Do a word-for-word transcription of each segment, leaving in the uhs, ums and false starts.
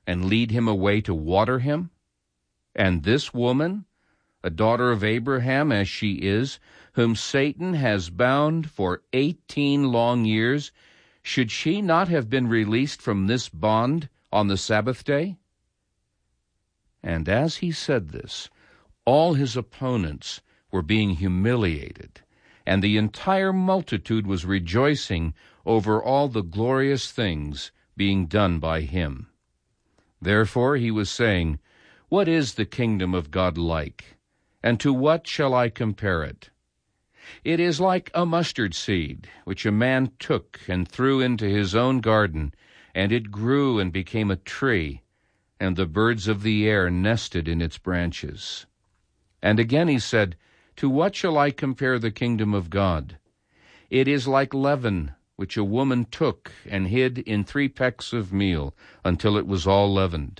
and lead him away to water him? And this woman, a daughter of Abraham as she is, whom Satan has bound for eighteen long years, should she not have been released from this bond on the Sabbath day?" And as he said this, all his opponents were being humiliated, and the entire multitude was rejoicing over all the glorious things being done by him. Therefore he was saying, "What is the kingdom of God like? And to what shall I compare it? It is like a mustard seed, which a man took and threw into his own garden, and it grew and became a tree, and the birds of the air nested in its branches." And again he said, "To what shall I compare the kingdom of God? It is like leaven, which a woman took and hid in three pecks of meal until it was all leavened."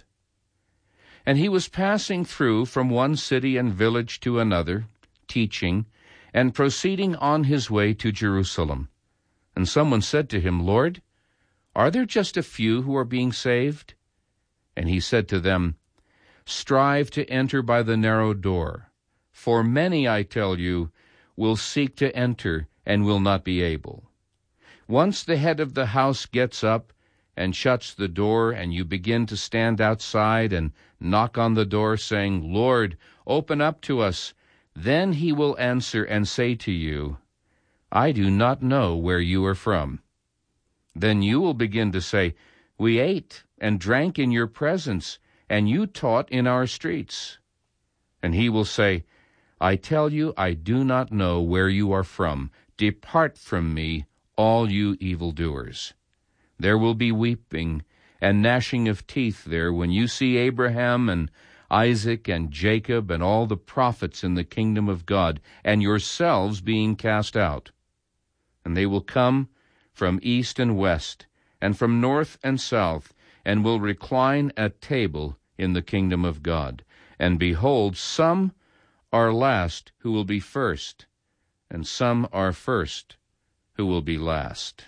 And he was passing through from one city and village to another, teaching, and proceeding on his way to Jerusalem. And someone said to him, "Lord, are there just a few who are being saved?" And he said to them, "Strive to enter by the narrow door, for many, I tell you, will seek to enter and will not be able. Once the head of the house gets up and shuts the door, and you begin to stand outside and knock on the door, saying, 'Lord, open up to us,' then he will answer and say to you, 'I do not know where you are from.' Then you will begin to say, 'We ate and drank in your presence, and you taught in our streets.' And he will say, 'I tell you, I do not know where you are from. Depart from me, all you evildoers.' There will be weeping and gnashing of teeth there when you see Abraham and Isaac and Jacob and all the prophets in the kingdom of God, and yourselves being cast out. And they will come from east and west, and from north and south, and will recline at table in the kingdom of God. And behold, some are last who will be first, and some are first who will be last."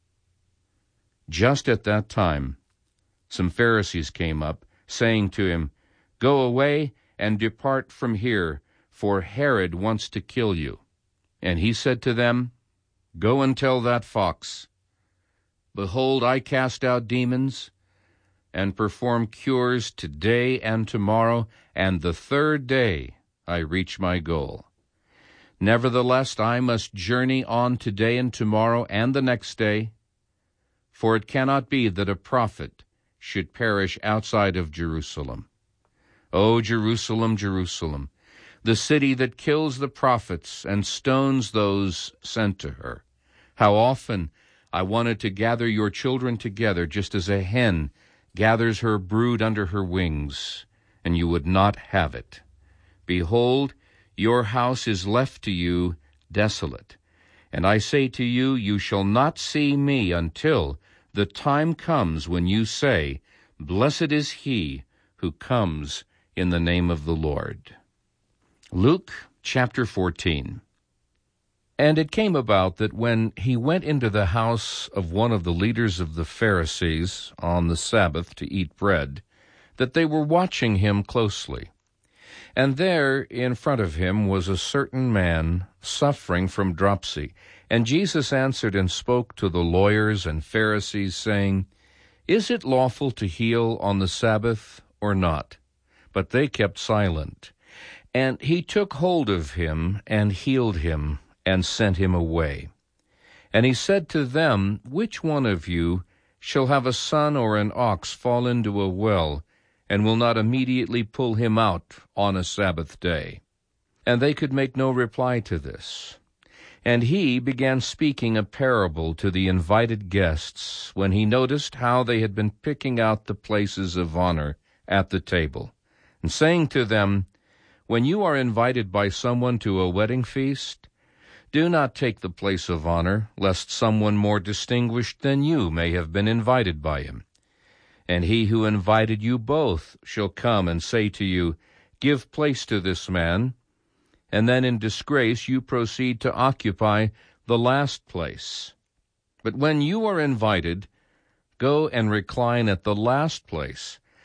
Just at that time, some Pharisees came up, saying to him, "Go away and depart from here, for Herod wants to kill you." And he said to them, "Go and tell that fox, behold, I cast out demons and perform cures today and tomorrow, and the third day I reach my goal. Nevertheless, I must journey on today and tomorrow and the next day, for it cannot be that a prophet should perish outside of Jerusalem. O Jerusalem, Jerusalem, the city that kills the prophets and stones those sent to her. How often I wanted to gather your children together, just as a hen gathers her brood under her wings, and you would not have it. Behold, your house is left to you desolate. And I say to you, you shall not see me until the time comes when you say, 'Blessed is he who comes in the name of the Lord.'" Luke chapter fourteen. And it came about that when he went into the house of one of the leaders of the Pharisees on the Sabbath to eat bread, that they were watching him closely. And there in front of him was a certain man suffering from dropsy. And Jesus answered and spoke to the lawyers and Pharisees, saying, "Is it lawful to heal on the Sabbath or not?" But they kept silent. And he took hold of him and healed him and sent him away. And he said to them, "Which one of you shall have a son or an ox fall into a well, and will not immediately pull him out on a Sabbath day?" And they could make no reply to this. And he began speaking a parable to the invited guests when he noticed how they had been picking out the places of honor at the table, and saying to them, "When you are invited by someone to a wedding feast, do not take the place of honor, lest someone more distinguished than you may have been invited by him. And he who invited you both shall come and say to you, 'Give place to this man,' and then in disgrace you proceed to occupy the last place. But when you are invited, go and recline at the last place,